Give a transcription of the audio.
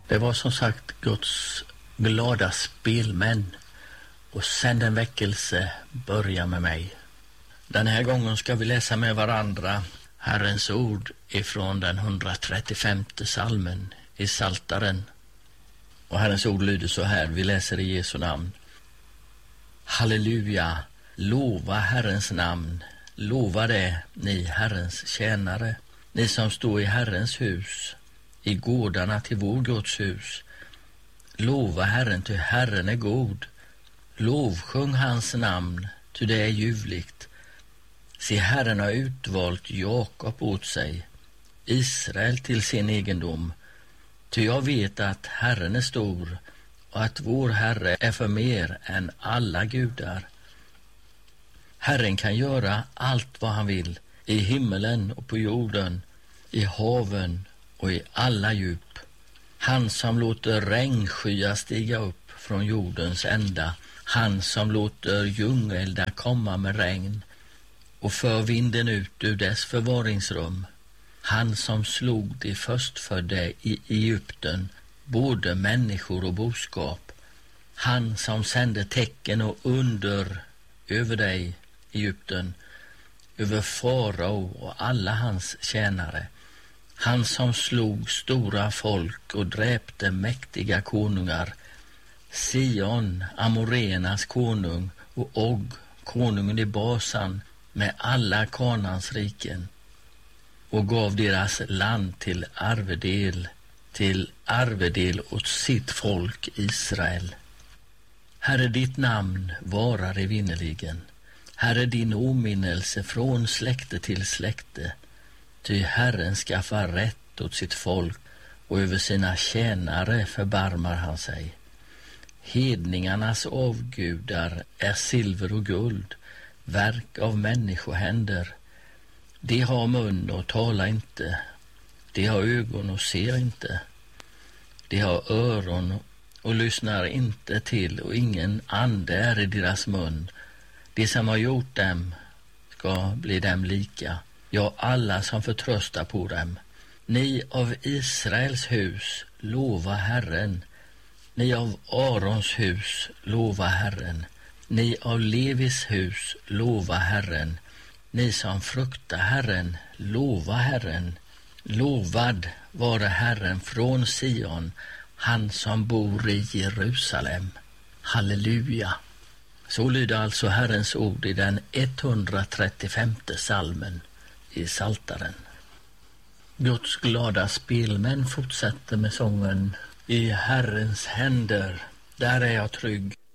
Det var som sagt Guds glada spelmän, och sen den väckelse börjar med mig. Den här gången ska vi läsa med varandra Herrens ord ifrån den 135:e psalmen i Psaltaren. Och Herrens ord lyder så här, vi läser i Jesu namn. Halleluja, lova Herrens namn, lova det, ni Herrens tjänare, ni som står i Herrens hus, i gårdarna till vår Guds hus. Lova Herren, ty Herren är god. Lovsjung hans namn, ty det är ljuvligt. Se, Herren har utvalt Jakob åt sig, Israel till sin egendom. Ty jag vet att Herren är stor och att vår Herre är för mer än alla gudar. Herren kan göra allt vad han vill, i himmelen och på jorden, i haven och i alla djup. Han som låter regnskyar stiga upp från jordens ända, han som låter djungeldar komma med regn och för vinden ut ur dess förvaringsrum. Han som slog de förstfödda i Egypten, både människor och boskap. Han som sände tecken och under över dig, Egypten, över farao och alla hans tjänare. Han som slog stora folk och dräpte mäktiga konungar. Sion, Amorenas konung, och Og, konungen i Basan, med alla Kanans riken, och gav deras land till arvedel åt sitt folk Israel. Herre, ditt namn varar evinnerligen. Herre, din åminnelse från släkte till släkte. Ty Herren skaffar rätt åt sitt folk, och över sina tjänare förbarmar han sig. Hedningarnas avgudar är silver och guld, verk av människohänder. De har mun och talar inte, de har ögon och ser inte, de har öron och lyssnar inte till, och ingen ande är i deras mun. De som har gjort dem ska bli dem lika, ja, alla som förtröstar på dem. Ni av Israels hus, lova Herren. Ni av Arons hus, lova Herren. Ni av Levis hus, lova Herren. Ni som fruktar Herren, lova Herren. Lovad vare Herren från Sion, han som bor i Jerusalem. Halleluja. Så lyder alltså Herrens ord i den 135:e psalmen i Psaltaren. Guds glada spelmän fortsätter med sången I Herrens händer, där är jag trygg.